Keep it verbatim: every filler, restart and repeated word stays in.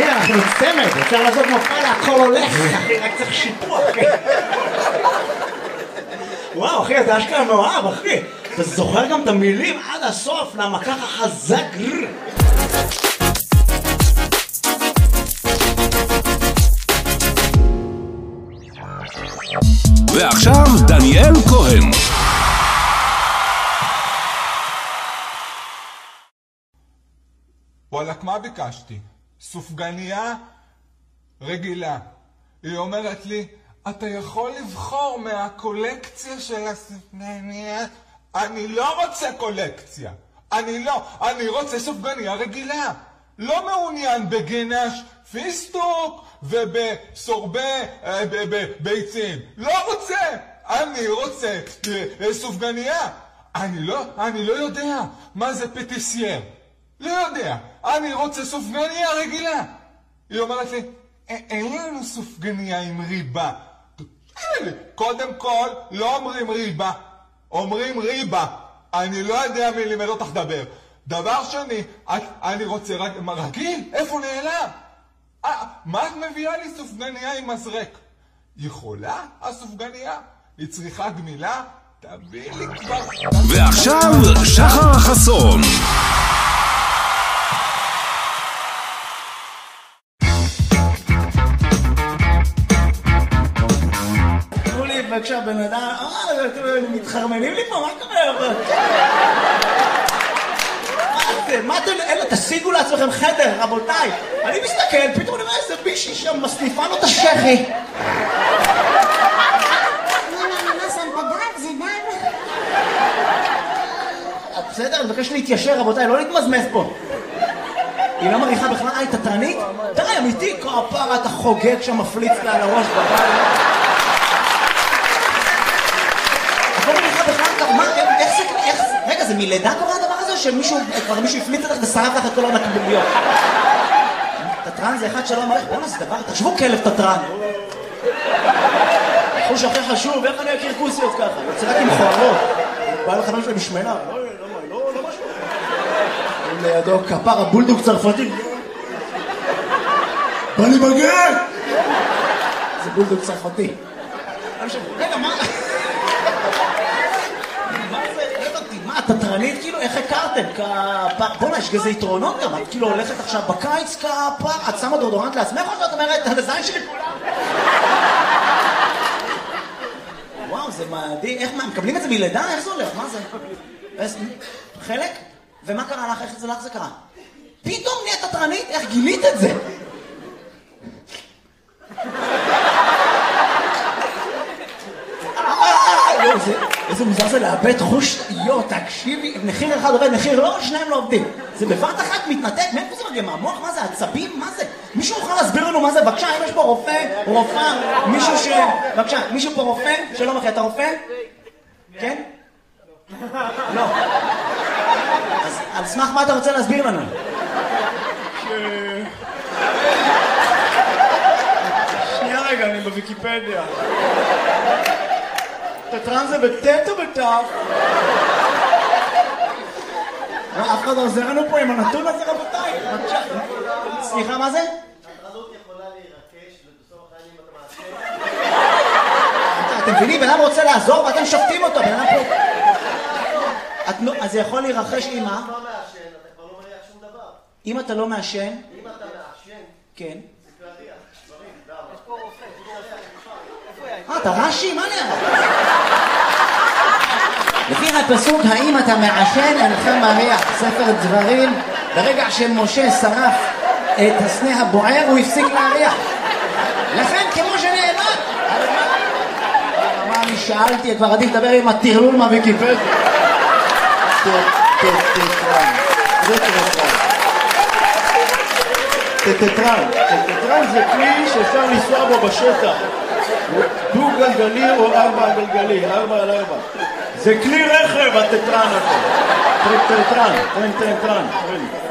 אחי, אנחנו צמד, אפשר לעשות מופע להכל הולך, אחי, רק צריך שיפוע, אחי. וואו, אחי, אתה אשכרה מאוהב, אחי. אתה זוכר גם את המילים עד הסוף, למה ככה חזק. ועכשיו דניאל כהן. וואלק, מה ביקשתי? סופגניה רגילה. היא אומרת לי, אתה יכול לבחור מהקולקציה של הסופגניה? אני לא רוצה קולקציה. אני לא. אני רוצה סופגניה רגילה. לא מעוניין בגנש פיסטוק ובסורבה ביצים. לא רוצה. אני רוצה סופגניה. אני לא, אני לא יודע מה זה פטיסייר. לא יודע. אני רוצה סופגניה רגילה. היא אומרת לי, אין לנו סופגניה עם ריבה. קודם כל, לא אומרים ריבה. אומרים ריבה. אני לא יודע מי לימד אותך דבר. דבר שני, אני רוצה רגיל. איפה נעלם? מה את מביאה לי סופגניה עם מזרק? יכולה הסופגניה? היא צריכה גמילה? תביא לי כבר. ועכשיו שחר חסון. בבקשה, בן אדם, אה, אתם מתחרמנים לי פה, מה קורה? מה זה? מה אתם, אלה, תשיגו לעצמכם חדר, רבותיי. אני מסתכל, פתאום אני רואה איזה בישי שם, מסניפה לו את השכי. לא, לא, לא, שמת דם, זה דם. בסדר, אני מבקש להתיישר, רבותיי, לא להתמזמז פה. היא לא מריחה בכלל, אה, היא תתרנית? די, אמיתי, כפרה, אתה חוגג שם, מפליץ לה על הראש בבית. רגע, זה מלידה קורה הדבר הזה? שמישהו, כבר מישהו הפליץ אותך ושרף לך את כל המקביליות. תטרן זה אחד שלא אמר לך, בואו נעשה דבר, תחשבו כלב תטרן. חוש הכי חשוב, איך אני אכיר כוסיות ככה? יוצא רק עם חוערות. בא לך משהו משמנה. לא, לא, לא משהו. לידו כפר הבולדוג צרפתי. בא לי בגן! זה בולדוג צרפתי. רגע, מה? תטרנית, כאילו, איך הכרתם? בוא'נה, יש כזה יתרונות גם, את כאילו הולכת עכשיו בקיץ כפר, את שמה דורדורנט לעצמך או שאת אומרת, הזין שלי כולם? וואו, זה מדהים, איך מה, מקבלים את זה מלידה? איך זה הולך? מה זה? חלק? ומה קרה לך? איך זה לך זה קרה? פתאום נהיית תטרנית? איך גילית את זה? איזה מוזר זה לאבד חוש, יו, תקשיבי, מחיר אחד עובד, מחיר לא, שניים לא עובדים. זה בבת אחת מתנתק, מאיפה זה מגיע? מהמוח? מה זה? עצבים? מה זה? מישהו יכול להסביר לנו מה זה? בבקשה, אם יש פה רופא, רופאה, מישהו ש... בבקשה, מישהו פה רופא? שלום אחי, אתה רופא? כן? לא. אז על סמך מה אתה רוצה להסביר לנו? שנייה רגע, אני בוויקיפדיה. תטרן זה בטט או בטף? אף אחד עוזר לנו פה עם הנתון הזה, רבותיי. סליחה, מה זה? הטרנות יכולה להירקש ובסוף החיים אתה מעשה. אתם מבינים? בן אדם רוצה לעזור ואתם שופטים אותו. בן אדם פה... אז זה יכול להירחש עם מה? אם אתה לא מעשן, אתה כבר לא מריח שום דבר. אם אתה לא מעשן? אם אתה מעשן, כן. זה כבר ריח. דברים, דם. יש פה רופא. אה, אתה רש"י? מה נראה? לפי הפסוק, האם אתה מעשן אינך מריח, ספר דברים, ברגע שמשה שרף את הסנה הבוער, הוא הפסיק להריח. לכן, כמו שנאמר, מה אני שאלתי, כבר עדיף לדבר עם הטרלול מהוויקיפדיה. טטרן, זה טטרן. טטרן, טטרן זה כלי שאפשר לנסוע בו בשטח. דו גלגלי או ארבע גלגלי, ארבע על ארבע. זה כלי רכב, הטטרן הזה. טטרן, טטרן, טטרן.